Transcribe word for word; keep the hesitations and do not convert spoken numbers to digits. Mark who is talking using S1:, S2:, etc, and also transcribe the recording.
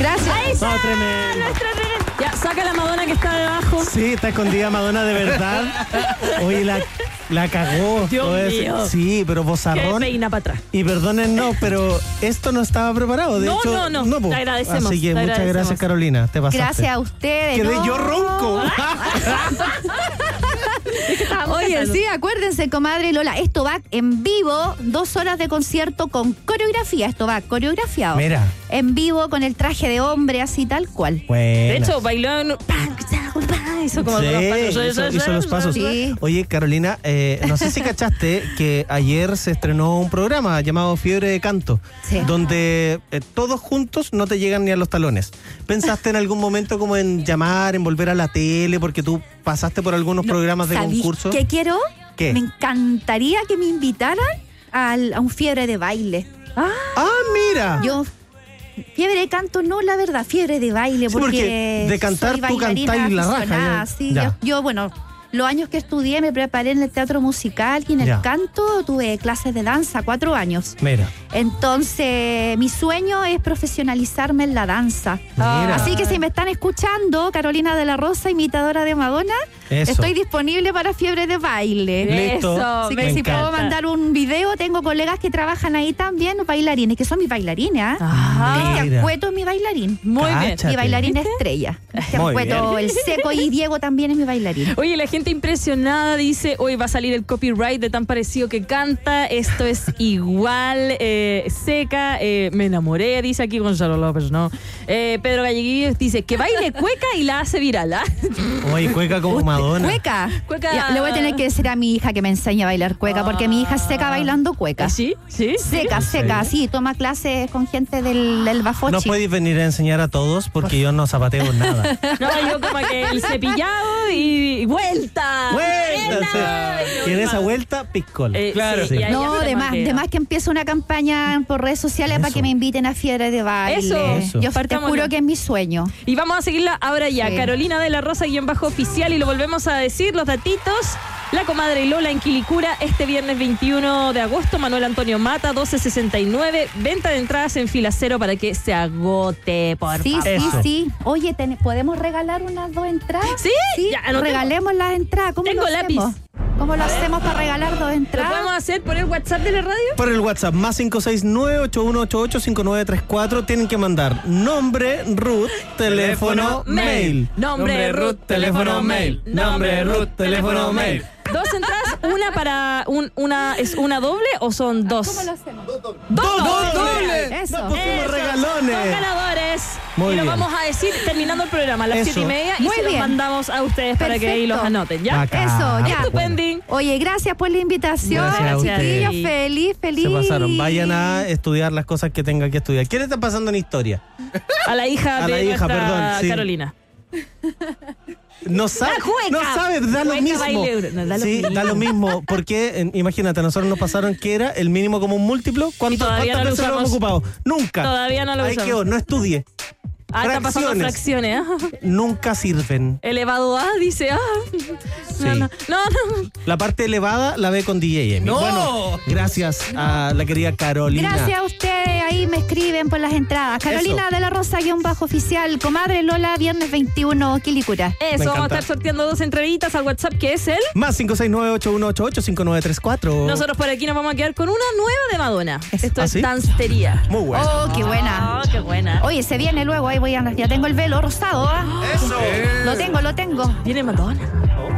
S1: Gracias.
S2: Ahí está.
S3: No, tremendo.
S2: Nuestra tremenda. Ya, saca la Madonna que está debajo.
S3: Sí, está escondida Madonna de verdad. Oye, la, la cagó.
S2: Dios
S3: Todo
S2: mío.
S3: eso. Sí, pero
S2: Que
S3: vozarrón.
S2: peina para atrás.
S3: Y perdonen, no, pero esto no estaba preparado. De
S2: No,
S3: hecho,
S2: no, no.
S3: po.
S2: Te agradecemos,
S3: Así que
S2: te
S3: muchas
S2: agradecemos.
S3: gracias, Carolina. Te pasaste.
S1: Gracias a ustedes.
S3: Quedé
S1: no.
S3: yo ronco.
S1: Oye,
S2: cantando.
S1: sí, acuérdense, comadre Lola, esto va en vivo, dos horas de concierto con coreografía. Esto va coreografiado.
S3: Mira.
S1: En vivo con el traje de hombre, así tal cual.
S3: Bueno.
S2: De hecho, bailó en... Hizo como
S3: Sí,
S2: los pasos.
S3: hizo, hizo los pasos.
S1: Sí.
S3: Oye, Carolina, eh, no sé si cachaste que ayer se estrenó un programa llamado Fiebre de Canto,
S1: Sí.
S3: donde eh, todos juntos no te llegan ni a los talones. ¿Pensaste en algún momento como en llamar, en volver a la tele, porque tú pasaste por algunos
S1: No,
S3: programas de
S1: ¿sabí
S3: concurso?
S1: ¿Qué quiero?
S3: ¿Qué?
S1: Me encantaría que me invitaran al- a un fiebre de baile.
S2: Ah,
S3: Ah, mira.
S1: Yo, fiebre de canto, no, la verdad, fiebre de baile,
S3: Sí,
S1: porque,
S3: porque de cantar
S1: soy
S3: tú
S1: bailarina
S3: cantáis la raja,
S1: aficionada,
S3: ya.
S1: sí,
S3: Ya.
S1: yo, yo, bueno, los años que estudié me preparé en el teatro musical y en el
S3: Ya.
S1: canto tuve clases de danza, cuatro años.
S3: Mira.
S1: Entonces, mi sueño es profesionalizarme en la danza.
S3: Mira.
S1: Así que si me están escuchando, Carolina de la Rosa, imitadora de Madonna,
S3: Eso.
S1: estoy disponible para fiebre de baile.
S3: Listo.
S2: Eso,
S1: Así
S2: me
S1: que si
S3: encanta.
S1: puedo mandar un video, tengo colegas que trabajan ahí también, bailarines, que son mis bailarines. ¿ah?
S2: Ah,
S1: Cristian
S3: mira.
S1: Cueto es mi bailarín.
S2: muy bien.
S3: Cáchate.
S1: Mi bailarín
S2: ¿Viste?
S1: estrella. Cristian
S3: Muy
S1: Cueto, el seco, y Diego también es mi bailarín.
S2: Oye, la gente impresionada dice, hoy va a salir el copyright de tan parecido que canta, esto es igual, eh, seca, eh, me enamoré, dice aquí Gonzalo López, ¿no? Eh, Pedro Galleguillos dice que baile cueca y la hace viral, ¿ah?
S3: Oye, cueca como Madonna.
S1: Cueca.
S2: Cueca.
S1: Ya, le voy a tener que decir a mi hija que me enseñe a bailar cueca, porque mi hija es seca bailando cueca.
S2: ¿Sí? ¿Sí?
S1: Seca,
S3: ¿En
S1: seca,
S3: serio?
S1: sí, toma clases con gente del, del Bafochi.
S3: No podéis venir a enseñar a todos porque yo no zapateo nada.
S2: No, yo como que el cepillado y, y vuelta.
S3: ¡Vuelta! Y en esa vuelta, piscola.
S2: Eh,
S3: claro.
S2: sí, y ahí
S1: No,
S2: ya me
S1: de
S2: la
S1: más,
S2: mandé.
S1: de más que empiece una campaña por redes sociales
S3: Eso.
S1: para que me inviten a fiebre de baile.
S2: Eso.
S3: Eso.
S1: Yo te
S2: Partámoslo.
S1: juro que es mi sueño.
S2: Y vamos a seguirla ahora ya.
S1: Sí.
S2: Carolina de la Rosa, guión bajo oficial. Y lo volvemos a decir, los datitos. La comadre Lola en Quilicura este viernes veintiuno de agosto. Manuel Antonio Mata, doce sesenta y nueve. Venta de entradas en fila cero para que se agote, por
S1: Sí,
S2: favor.
S1: sí,
S3: Eso.
S1: sí. Oye, ten- ¿podemos regalar unas dos entradas?
S2: ¿Sí? Ya, anotemos.
S1: regalemos las entradas. ¿Cómo
S2: Tengo
S1: lo hacemos?
S2: lápiz.
S1: ¿Cómo lo hacemos para regalar dos
S2: ¿Lo
S1: entradas?
S2: podemos hacer por el WhatsApp de la radio?
S3: Por el WhatsApp, más cinco seis nueve, ocho uno ocho ocho, cinco nueve tres cuatro, tienen que mandar nombre, root, teléfono, mail.
S2: Nombre, Ruth, teléfono, mail. Nombre, Ruth, teléfono, mail. Dos entradas, una para un, una es una doble o son dos.
S1: ¿Cómo lo hacemos?
S2: Dos,
S3: ¡Dos dobles!
S1: Eso.
S3: ¡Nos pusimos
S2: Eso,
S3: regalones!
S2: Dos ganadores.
S3: Muy
S2: y lo
S3: bien.
S2: vamos a decir terminando el programa a las
S3: Eso.
S2: siete y media y
S1: Muy
S2: se los
S1: bien.
S2: mandamos a ustedes para que ahí
S1: Perfecto.
S2: los anoten, ¿ya?
S3: Bacán.
S1: Eso, ya.
S2: Estupending.
S1: Oye, gracias por la invitación,
S3: Gracias a
S1: chiquillos.
S2: ustedes.
S1: Feliz, feliz.
S3: Se pasaron. Vayan a estudiar las cosas que tengan que estudiar. ¿Qué le está pasando en historia?
S2: A la hija
S3: A
S2: de
S3: la hija,
S2: nuestra
S3: perdón, sí.
S2: Carolina.
S3: No sabe,
S2: La cueca.
S3: no sabe, da lo
S2: Cueca,
S3: mismo.
S2: baile, no, da lo
S3: sí,
S2: mismo.
S3: da lo mismo. Porque, en- imagínate, a nosotros nos pasaron que era el mínimo como un múltiplo. ¿Cuánto,
S2: todavía
S3: ¿Cuántas
S2: no lo
S3: veces lo hemos
S2: usamos.
S3: ocupado? Nunca.
S2: Todavía no lo
S3: Ahí
S2: usamos.
S3: quedó, no estudie.
S2: Ah, están pasando
S3: Fracciones.
S2: fracciones. ¿ah?
S3: Nunca sirven.
S2: Elevado A dice, ah.
S3: Sí.
S2: No, no, no, no.
S3: La parte elevada la ve con D J Emi.
S4: ¡No!
S3: Bueno, gracias a la querida Carolina.
S1: Gracias a ustedes, ahí me escriben por las entradas. Carolina
S3: Eso.
S1: de la Rosa, guión bajo oficial, comadre Lola, viernes veintiuno, Quilicura.
S2: Eso, vamos a
S3: encanta.
S2: estar sorteando dos entraditas al WhatsApp que es el.
S3: Más cinco seis nueve, ocho uno ocho ocho, cinco nueve tres cuatro.
S2: Nosotros por aquí nos vamos a quedar con una nueva de Madonna. Esto
S3: ¿Ah,
S2: es
S3: sí?
S2: Dancetería.
S3: Muy bueno.
S1: Oh, qué buena.
S2: Oh, qué buena.
S1: Oye, se viene luego, ahí voy a andar. Ya tengo el velo rosado, ¿ah?
S4: Eso.
S1: Lo tengo, lo tengo.
S2: Viene Madonna.